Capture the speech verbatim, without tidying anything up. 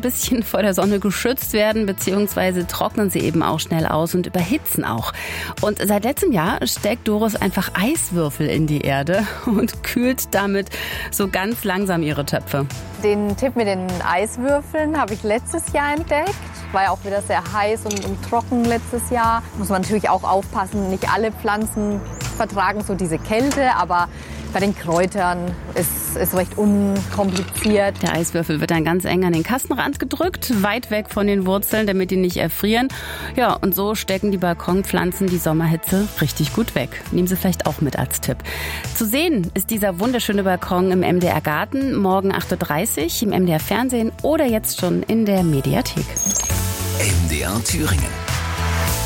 bisschen vor der Sonne geschützt werden, beziehungsweise trocknen sie eben auch schnell aus und überhitzen auch. Und seit letztem Jahr steckt Doris einfach Eiswürfel in die Erde und kühlt damit so ganz langsam ihre Töpfe. Den Tipp mit den Eiswürfeln habe ich letztes Jahr entdeckt. War ja auch wieder sehr heiß und, und trocken letztes Jahr. Muss man natürlich auch aufpassen, nicht alle Pflanzen vertragen so diese Kälte, aber bei den Kräutern ist es recht unkompliziert. Der Eiswürfel wird dann ganz eng an den Kastenrand gedrückt, weit weg von den Wurzeln, damit die nicht erfrieren. Ja, und so stecken die Balkonpflanzen die Sommerhitze richtig gut weg. Nehmen Sie vielleicht auch mit als Tipp. Zu sehen ist dieser wunderschöne Balkon im M D R Garten, morgen acht Uhr dreißig im M D R Fernsehen oder jetzt schon in der Mediathek. M D R Thüringen.